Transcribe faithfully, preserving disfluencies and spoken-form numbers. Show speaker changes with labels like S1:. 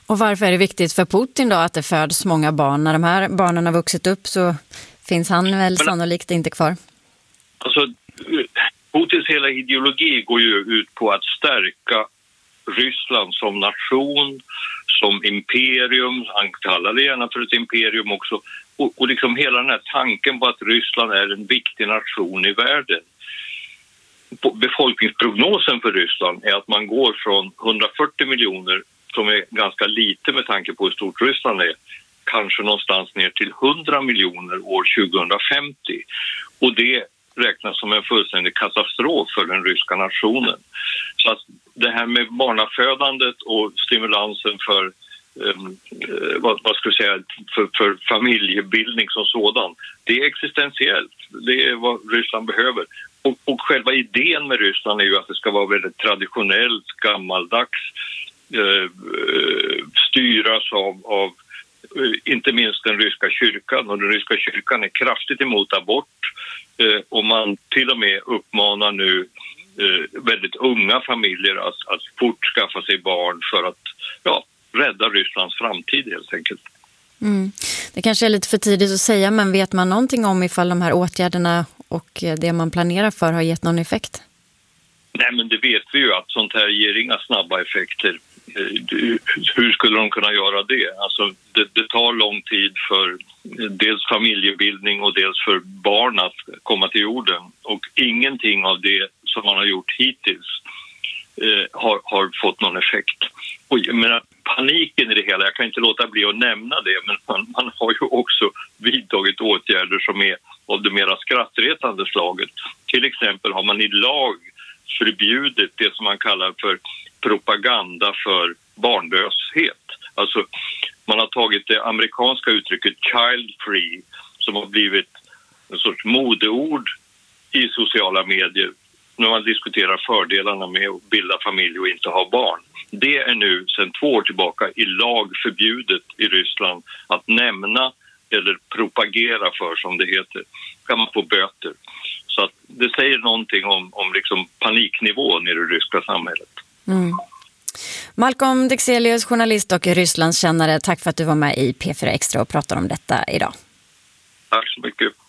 S1: Och varför är det viktigt för Putin då att det föds många barn? När de här barnen har vuxit upp så finns han väl Men, sannolikt inte kvar.
S2: Alltså, Putins hela ideologi går ju ut på att stärka Ryssland som nation, som imperium. Han kallar det gärna för ett imperium också. Och, och liksom hela den här tanken på att Ryssland är en viktig nation i världen. Befolkningsprognosen för Ryssland är att man går från hundrafyrtio miljoner, som är ganska lite med tanke på hur stort Ryssland är, kanske någonstans ner till hundra miljoner år tjugohundrafemtio. Och det räknas som en fullständig katastrof för den ryska nationen. Så att det här med barnafödandet och stimulansen för Um, vad, vad ska jag säga för, för familjebildning som sådan, det är existentiellt, det är vad Ryssland behöver. Och, och själva idén med Ryssland är ju att det ska vara väldigt traditionellt, gammaldags, uh, styras av, av uh, inte minst den ryska kyrkan, och den ryska kyrkan är kraftigt emot abort, uh, och man till och med uppmanar nu uh, väldigt unga familjer att, att fort skaffa sig barn för att ja rädda Rysslands framtid helt enkelt.
S1: Mm. Det kanske är lite för tidigt att säga, men vet man någonting om ifall de här åtgärderna och det man planerar för har gett någon effekt?
S2: Nej, men det vet vi ju att sånt här ger inga snabba effekter. Hur skulle de kunna göra det? Alltså, det, det tar lång tid för dels familjebildning och dels för barn att komma till jorden. Och ingenting av det som man har gjort hittills eh, har, har fått någon effekt. Och jag menar, paniken i det hela, jag kan inte låta bli att nämna det, men man, man har ju också vidtagit åtgärder som är av det mera skrattretande slaget. Till exempel har man i lag förbjudit det som man kallar för propaganda för barnlöshet. Alltså man har tagit det amerikanska uttrycket child free som har blivit en sorts modeord i sociala medier när man diskuterar fördelarna med att bilda familj och inte ha barn. Det är nu sedan två år tillbaka i lag förbjudet i Ryssland att nämna eller propagera för, som det heter. Kan man få böter. Så att det säger någonting om, om liksom paniknivån i det ryska samhället.
S1: Mm. Malcolm Dexelius, journalist och Rysslandskännare, tack för att du var med i P fyra Extra och pratade om detta idag.
S2: Tack så mycket.